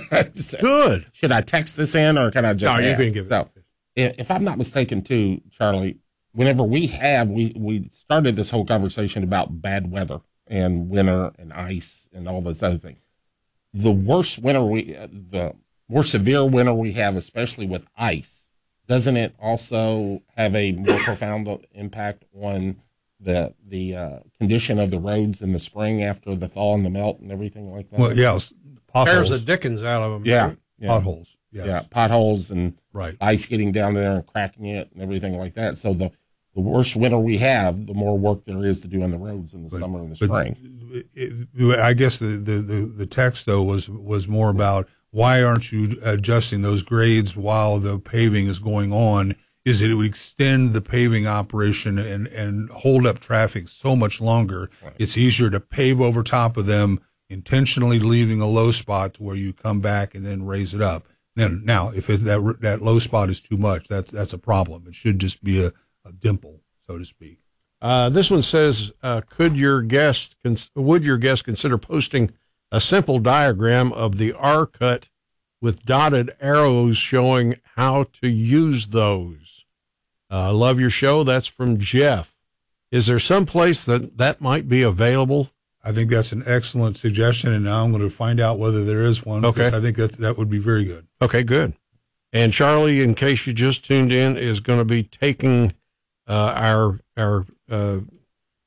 Good. Should I text this in, or can I just No, you ask? can give it. So, if if I'm not mistaken, too, Charlie, whenever we have, we, we started this whole conversation about bad weather and winter and ice and all this other thing. The worse winter we, uh, the more severe winter we have, especially with ice, doesn't it also have a more profound impact on the the uh, condition of the roads in the spring after the thaw and the melt and everything like that? Well, yeah, potholes. Tears the dickens out of them. Yeah, yeah. Potholes. Yes. Yeah, potholes and right. ice getting down there and cracking it and everything like that. So the, the worse winter we have, the more work there is to do on the roads in the But- summer and the but spring. it- it- I guess the, the, the, the text, though, was, was more about why aren't you adjusting those grades while the paving is going on? Is that it would extend the paving operation and, and hold up traffic so much longer. Right. It's easier to pave over top of them, intentionally leaving a low spot where you come back and then raise it up. Then now, if it's that that low spot is too much, that's that's a problem. It should just be a, a dimple, so to speak. Uh, this one says, uh, could your guest, cons- would your guest consider posting a simple diagram of the R cut with dotted arrows showing how to use those? I uh, love your show. That's from Jeff. Is there some place that that might be available? I think that's an excellent suggestion, and now I'm going to find out whether there is one. Okay. Because I think that that would be very good. Okay, good. And Charlie, in case you just tuned in, is going to be taking uh, our our uh,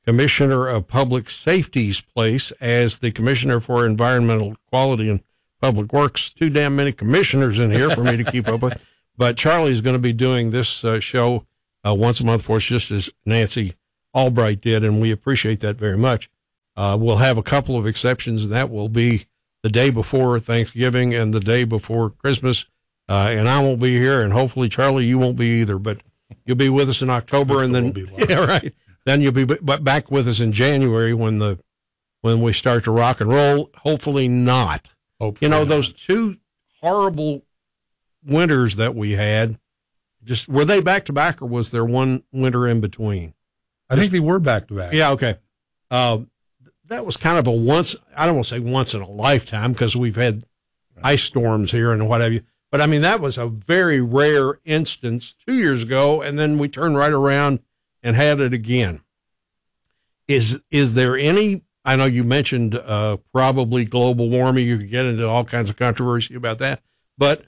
Commissioner of Public Safety's place as the Commissioner for Environmental Quality and Public Works. Too damn many commissioners in here for me to keep up with. But Charlie's going to be doing this uh, show uh, once a month for us, just as Nancy Albright did, and we appreciate that very much. Uh, we'll have a couple of exceptions, and that will be the day before Thanksgiving and the day before Christmas. Uh, and I won't be here, and hopefully, Charlie, you won't be either. But you'll be with us in October, and then yeah, right. Then you'll be b- back with us in January when the when we start to rock and roll. Hopefully not. Hopefully you know not. Those two horrible winters that we had. Just were they back to back, or was there one winter in between? I just, think they were back to back. Yeah. Okay. Uh, that was kind of a once. I don't want to say once in a lifetime because we've had ice storms here and what have you. But I mean, that was a very rare instance two years ago, and then we turned right around and had it again. Is is there any, I know you mentioned uh, probably global warming. You could get into all kinds of controversy about that. But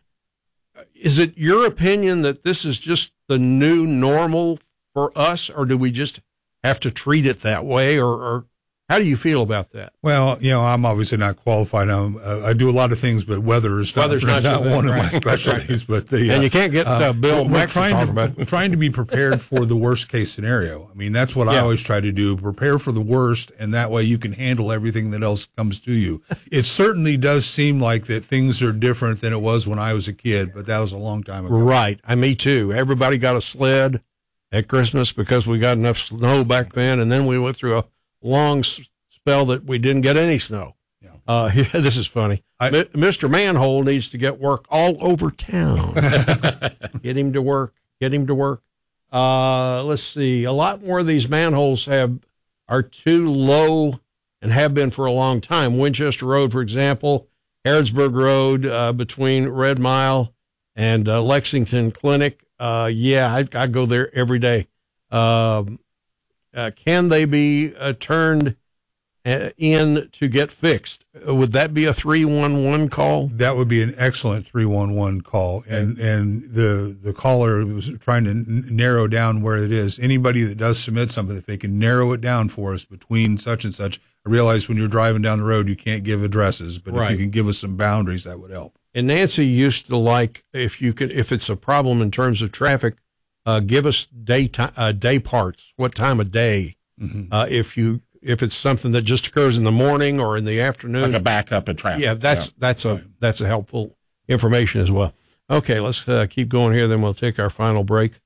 is it your opinion that this is just the new normal for us, or do we just have to treat it that way, or, or how do you feel about that? Well, you know, I'm obviously not qualified. I'm, uh, I do a lot of things, but weather is not, Weather's not, not one right. of my specialties. But the, uh, and you can't get uh, Bill we're Mack trying to to, talk about we're trying to be prepared for the worst case scenario. I mean, that's what yeah. I always try to do: prepare for the worst, and that way you can handle everything that else comes to you. It certainly does seem like that things are different than it was when I was a kid, but that was a long time ago. Right. I me too. Everybody got a sled at Christmas because we got enough snow back then, and then we went through a long spell that we didn't get any snow. Yeah. Uh, yeah, this is funny. I, M- Mister Manhole needs to get work all over town. Get him to work. Get him to work. Uh, let's see. A lot more of these manholes have are too low and have been for a long time. Winchester Road, for example, Harrodsburg Road uh, between Red Mile and uh, Lexington Clinic. Uh, yeah, I, I go there every day. Um, uh, can they be uh, turned uh, in to get fixed? Would that be a three one one call? That would be an excellent three one one call. Okay. And and the, the caller was trying to n- narrow down where it is. Anybody that does submit something, if they can narrow it down for us between such and such. I realize when you're driving down the road, you can't give addresses, but right. if you can give us some boundaries, that would help. And Nancy used to like, if you could, if it's a problem in terms of traffic, uh, give us day time, uh, day parts, what time of day. Mm-hmm. Uh, if you, if it's something that just occurs in the morning or in the afternoon, like a backup in traffic. Yeah, that's yeah. that's a that's a helpful information as well. Okay, let's uh, keep going here. Then we'll take our final break.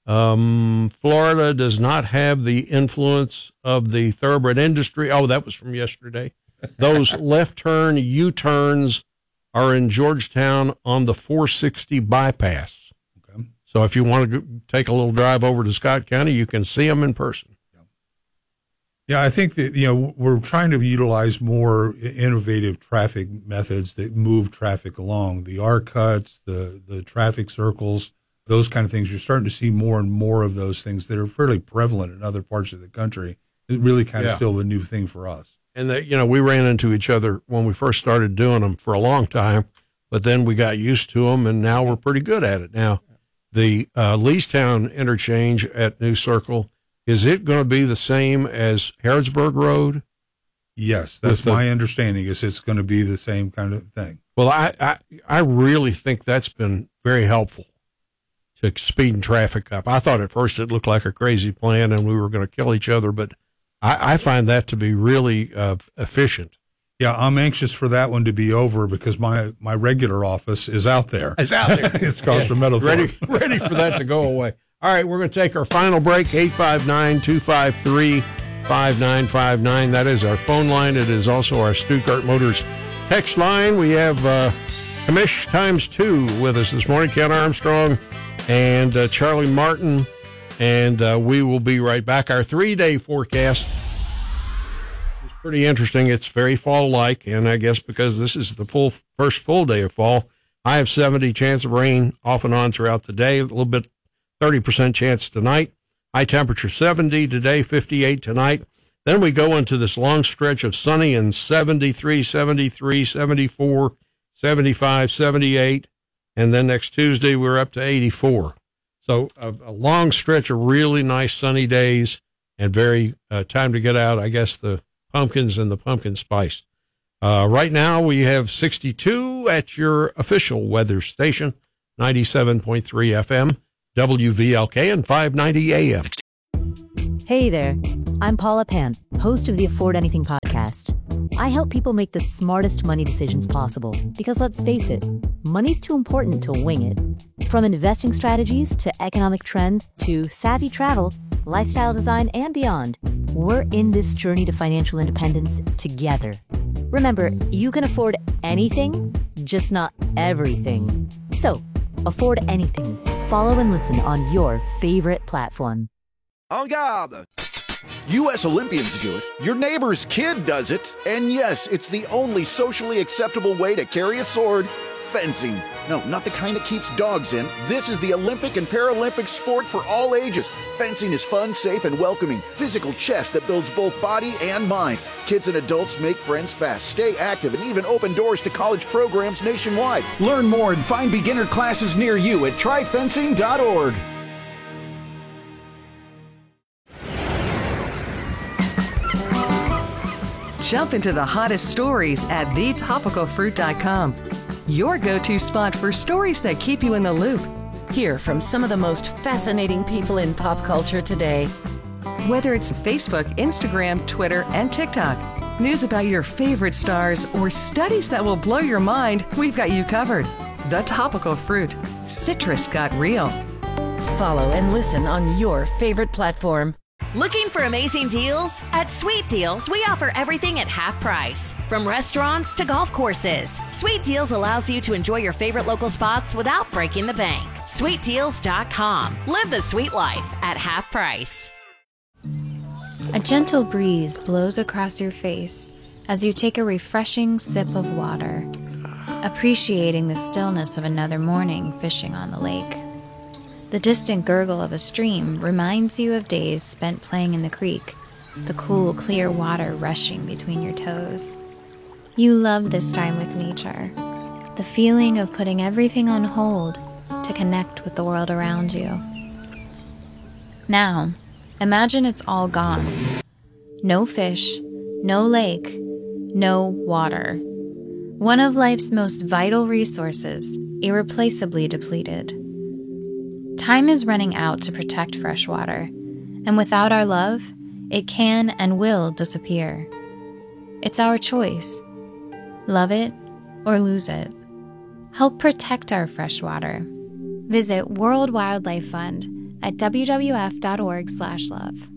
Um, Florida does not have the influence of the thoroughbred industry. Oh, that was from yesterday. Those left turn U-turns are in Georgetown on the four sixty bypass. Okay. So if you want to go, take a little drive over to Scott County, you can see them in person. Yeah. yeah, I think that, you know, we're trying to utilize more innovative traffic methods that move traffic along. The R-cuts, the, the traffic circles, those kind of things. You're starting to see more and more of those things that are fairly prevalent in other parts of the country. It's really kind of yeah. still a new thing for us. And that, you know, we ran into each other when we first started doing them for a long time, but then we got used to them, and now we're pretty good at it. Now, the uh, Leestown interchange at New Circle, is it going to be the same as Harrodsburg Road? Yes, that's the, my understanding. Is it's going to be the same kind of thing. Well, I, I I really think that's been very helpful to speeding traffic up. I thought at first it looked like a crazy plan and we were going to kill each other, but I, I find that to be really uh, efficient. Yeah, I'm anxious for that one to be over because my, my regular office is out there. It's out there. It's across from Meadowthorpe. Ready, ready for that to go away. All right, we're going to take our final break, eight five nine, two five three, five nine five nine. That is our phone line. It is also our Stuttgart Motors text line. We have uh, Commish times two with us this morning, Ken Armstrong and uh, Charlie Martin, and uh, we will be right back. Our three-day forecast is pretty interesting. It's very fall-like, and I guess because this is the full first full day of fall, I have seventy chance of rain off and on throughout the day, a little bit, thirty percent chance tonight. High temperature seventy today, fifty-eight tonight. Then we go into this long stretch of sunny and seventy-three, seventy-three, seventy-four, seventy-five, seventy-eight. And then next Tuesday, we're up to eighty-four. So a, a long stretch of really nice sunny days. and very uh, time to get out, I guess, the pumpkins and the pumpkin spice. Uh, right now, we have sixty-two at your official weather station, ninety-seven point three F M, W V L K, and five ninety A M. Hey there, I'm Paula Pan, host of the Afford Anything podcast. I help people make the smartest money decisions possible because, let's face it, money's too important to wing it. From investing strategies to economic trends to savvy travel, lifestyle design, and beyond, we're in this journey to financial independence together. Remember, you can afford anything, just not everything. So, afford anything. Follow and listen on your favorite platform. En garde! U S Olympians do it, your neighbor's kid does it, and yes, it's the only socially acceptable way to carry a sword, fencing. No, not the kind that keeps dogs in. This is the Olympic and Paralympic sport for all ages. Fencing is fun, safe, and welcoming. Physical chess that builds both body and mind. Kids and adults make friends fast, stay active, and even open doors to college programs nationwide. Learn more and find beginner classes near you at try fencing dot org. Jump into the hottest stories at the topical fruit dot com. Your go-to spot for stories that keep you in the loop. Hear from some of the most fascinating people in pop culture today. Whether it's Facebook, Instagram, Twitter, and TikTok, news about your favorite stars, or studies that will blow your mind, we've got you covered. The Topical Fruit. Citrus got real. Follow and listen on your favorite platform. Looking for amazing deals? At Sweet Deals, we offer everything at half price. From restaurants to golf courses, Sweet Deals allows you to enjoy your favorite local spots without breaking the bank. sweet deals dot com. Live the sweet life at half price. A gentle breeze blows across your face as you take a refreshing sip of water, appreciating the stillness of another morning fishing on the lake. The distant gurgle of a stream reminds you of days spent playing in the creek, the cool, clear water rushing between your toes. You love this time with nature, the feeling of putting everything on hold to connect with the world around you. Now, imagine it's all gone. No fish, no lake, no water. One of life's most vital resources, irreplaceably depleted. Time is running out to protect fresh water, and without our love, it can and will disappear. It's our choice. Love it or lose it. Help protect our fresh water. Visit World Wildlife Fund at w w f dot org slash love.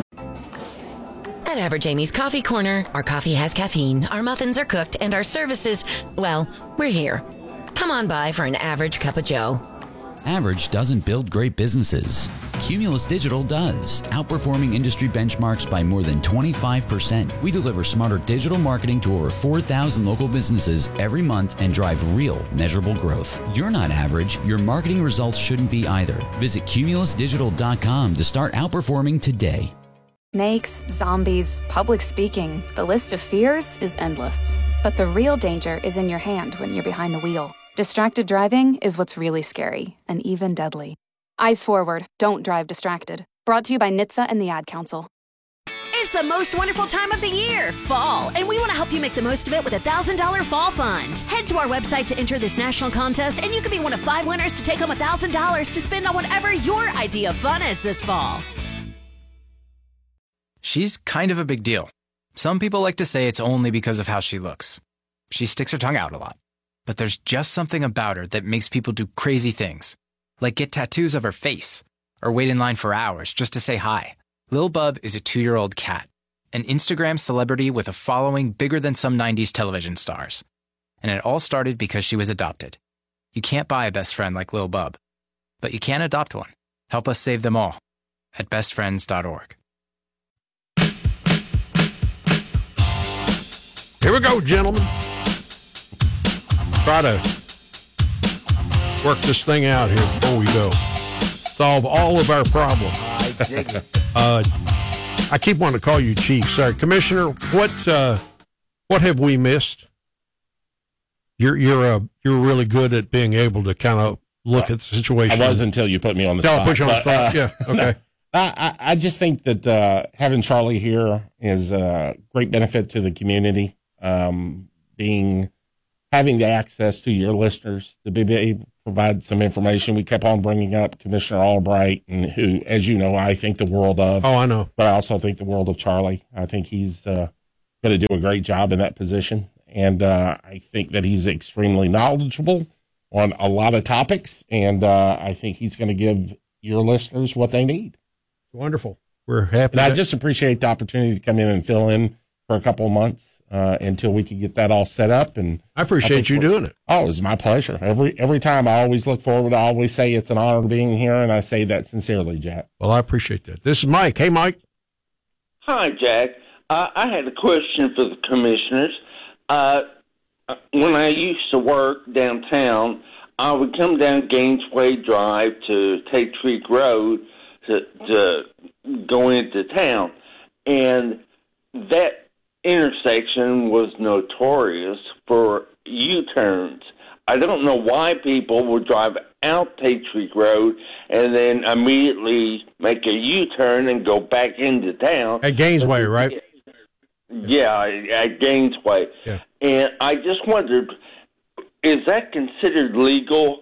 At Average Amy's Coffee Corner, our coffee has caffeine, our muffins are cooked, and our services, well, we're here. Come on by for an average cup of joe. Average doesn't build great businesses. Cumulus Digital does, outperforming industry benchmarks by more than twenty-five percent. We deliver smarter digital marketing to over four thousand local businesses every month and drive real, measurable growth. You're not average. Your marketing results shouldn't be either. Visit cumulus digital dot com to start outperforming today. Snakes, zombies, public speaking. The list of fears is endless. But the real danger is in your hand when you're behind the wheel. Distracted driving is what's really scary and even deadly. Eyes forward, don't drive distracted. Brought to you by N H T S A and the Ad Council. It's the most wonderful time of the year, fall, and we want to help you make the most of it with a one thousand dollars fall fund. Head to our website to enter this national contest, and you could be one of five winners to take home one thousand dollars to spend on whatever your idea of fun is this fall. She's kind of a big deal. Some people like to say it's only because of how she looks. She sticks her tongue out a lot. But there's just something about her that makes people do crazy things, like get tattoos of her face, or wait in line for hours just to say hi. Lil Bub is a two-year-old cat, an Instagram celebrity with a following bigger than some nineties television stars. And it all started because she was adopted. You can't buy a best friend like Lil Bub, but you can adopt one. Help us save them all at best friends dot org. Here we go, gentlemen. Try to work this thing out here before we go. Solve all of our problems. I dig it. uh, I keep wanting to call you Chief. Sorry, Commissioner. What uh, what have we missed? You're you're uh, you're really good at being able to kind of look at the situation. I was until you put me on the no, spot. I'll put you on the but, spot. Uh, yeah. Okay. I, I just think that uh, having Charlie here is a great benefit to the community. Um, being having the access to your listeners to be able to provide some information. We kept on bringing up Commissioner Albright, and who, as you know, I think the world of. Oh, I know. But I also think the world of Charlie. I think he's uh, going to do a great job in that position, and uh, I think that he's extremely knowledgeable on a lot of topics, and uh, I think he's going to give your listeners what they need. Wonderful. We're happy. And I just appreciate the opportunity to come in and fill in for a couple of months uh, until we can get that all set up. And I appreciate you doing it. Oh, it's my pleasure. Every every time I always look forward. I always say it's an honor being here, and I say that sincerely, Jack. Well, I appreciate that. This is Mike. Hey, Mike. Hi, Jack. Uh, I had a question for the commissioners. Uh, when I used to work downtown, I would come down Gainesway Drive to Tate Creek Road to, to go into town. And that intersection was notorious for U-turns. I don't know why people would drive out Tate Creek Road and then immediately make a U-turn and go back into town. At Gainesway, right? Yeah, at Gainesway. Yeah. And I just wondered, is that considered legal?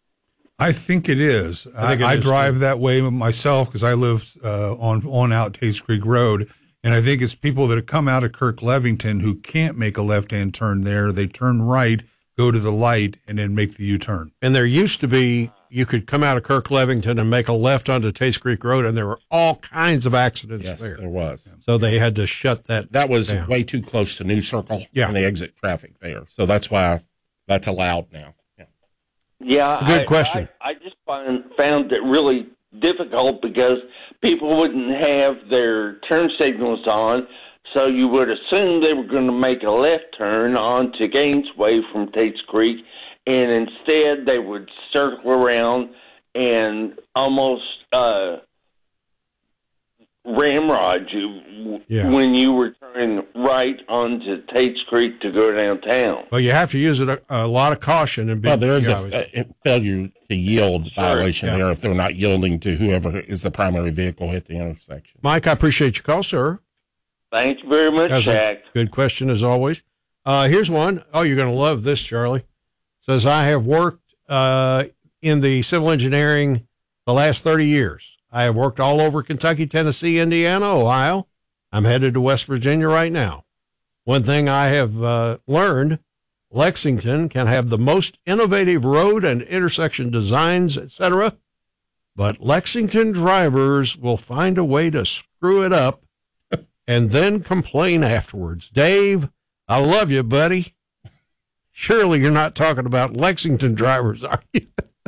I think it is. I I, think it I is, drive too. that way myself because I live uh, on on out Taste Creek Road, and I think it's people that come out of Kirk Levington who can't make a left-hand turn there. They turn right, go to the light, and then make the U-turn. And there used to be, you could come out of Kirk Levington and make a left onto Taste Creek Road, and there were all kinds of accidents Yes, there. there was. So they had to shut that That was down. way too close to New Circle Yeah. and the exit traffic there. So that's why that's allowed now. Yeah. Yeah, Good I, question. I, I just find, found it really difficult because people wouldn't have their turn signals on, so you would assume they were going to make a left turn onto Gainesway from Tates Creek, and instead they would circle around and almost uh, ramrod you Yeah. when you were turning right onto Tates Creek to go downtown. Well, you have to use it a, a lot of caution and be. Well, there is yeah, a, a failure to yield violation Yeah. there if they're not yielding to whoever is the primary vehicle at the intersection. Mike, I appreciate your call, sir. Thank you very much, That's a Jack. good question as always. Uh, here's one. Oh, you're going to love this, Charlie. Says, I have worked uh, in the civil engineering the last thirty years. I have worked all over Kentucky, Tennessee, Indiana, Ohio. I'm headed to West Virginia right now. One thing I have uh, learned, Lexington can have the most innovative road and intersection designs, et cetera, but Lexington drivers will find a way to screw it up and then complain afterwards. Dave, I love you, buddy. Surely you're not talking about Lexington drivers, are you?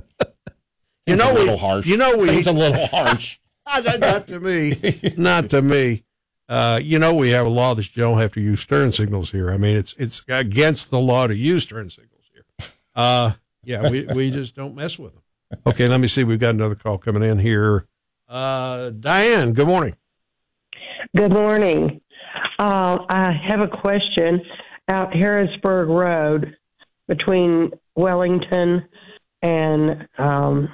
you Seems know a we, little harsh. You know we. Seems a little harsh. not, not to me. Not to me. Uh, you know we have a law that you don't have to use turn signals here. I mean, it's it's against the law to use turn signals here. Uh, yeah, we we just don't mess with them. Okay, let me see. We've got another call coming in here. Uh, Diane, good morning. Good morning. Uh, I have a question. Out Harrisburg Road between Wellington and um,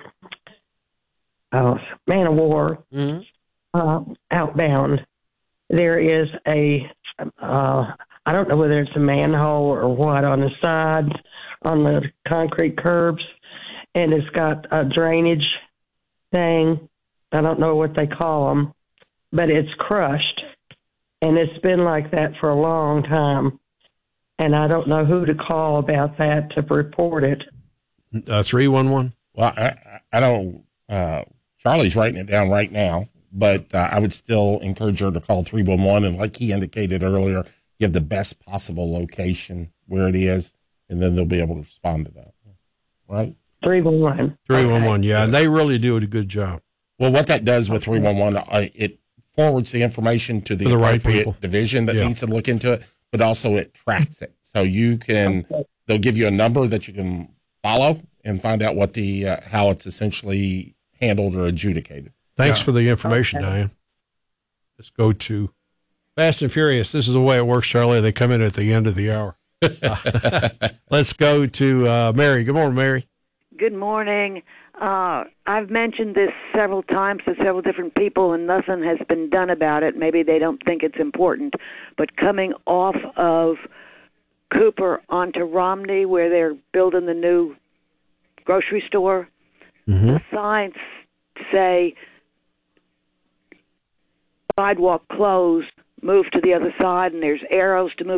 oh, Man of War, mm-hmm. uh, outbound, there is a, uh, I don't know whether it's a manhole or what, on the sides, on the concrete curbs, and it's got a drainage thing. I don't know what they call them, but it's crushed, and it's been like that for a long time. And I don't know who to call about that to report it. Uh, three one one. Well, I, I don't. Uh, Charlie's writing it down right now, but uh, I would still encourage her to call three one one and, like he indicated earlier, give the best possible location where it is, and then they'll be able to respond to that. Right? three one one. three one one, yeah, and they really do a good job. Well, what that does with three one one, uh, it forwards the information to the, To the right appropriate people. division that Yeah. needs to look into it, but also it tracks it. So you can, they'll give you a number that you can follow and find out what the, uh, how it's essentially handled or adjudicated. Thanks Yeah. for the information, Diane. Let's go to Fast and Furious. This is the way it works, Charlie. They come in at the end of the hour. Uh, let's go to uh, Mary. Good morning, Mary. Good morning. Uh, I've mentioned this several times to several different people, and nothing has been done about it. Maybe they don't think it's important. But coming off of Cooper onto Romney, where they're building the new grocery store, mm-hmm. the signs say sidewalk closed, move to the other side, and there's arrows to move